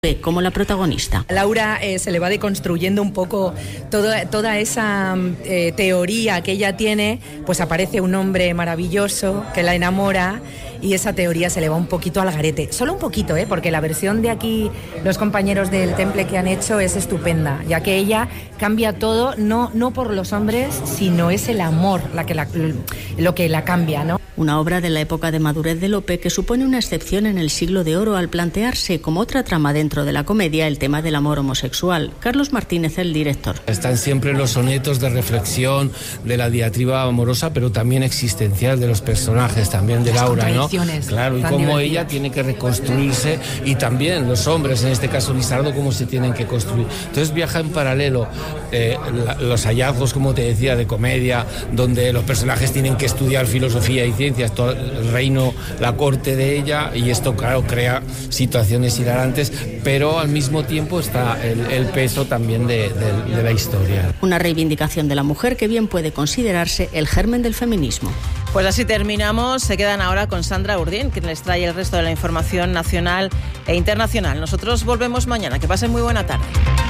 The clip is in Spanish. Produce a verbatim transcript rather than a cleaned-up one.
como la protagonista. Laura eh, se le va deconstruyendo un poco toda, toda esa eh, teoría que ella tiene, pues aparece un hombre maravilloso que la enamora y esa teoría se le va un poquito al garete. Solo un poquito, ¿eh? Porque la versión de aquí, los compañeros del Temple que han hecho es estupenda, ya que ella cambia todo, no, no por los hombres, sino es el amor la que la, lo que la cambia, ¿no? Una obra de la época de madurez de Lope que supone una excepción en el siglo de oro al plantearse como otra trama dentro de la comedia el tema del amor homosexual. Carlos Martínez, el director. Están siempre los sonetos de reflexión, de la diatriba amorosa, pero también existencial de los personajes, también de Laura, ¿no? Claro, y cómo ella tiene que reconstruirse, y también los hombres, en este caso Lisardo, cómo se tienen que construir. Entonces viaja en paralelo eh, la, los hallazgos, como te decía, de comedia, donde los personajes tienen que estudiar filosofía y ciencias, todo el reino, la corte de ella, y esto, claro, crea situaciones hilarantes, pero al mismo tiempo está el, el peso también de, de, de la historia. Una reivindicación de la mujer que bien puede considerarse el germen del feminismo. Pues así terminamos. Se quedan ahora con Sandra Urdín, quien les trae el resto de la información nacional e internacional. Nosotros volvemos mañana. Que pasen muy buena tarde.